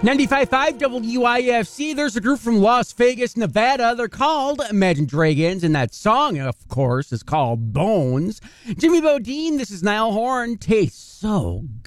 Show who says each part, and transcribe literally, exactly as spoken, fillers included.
Speaker 1: ninety-five point five W I F C. There's a group from Las Vegas, Nevada. They're called Imagine Dragons, and that song, of course, is called Bones. Jimmy Bodine, this is Niall Horn. Tastes so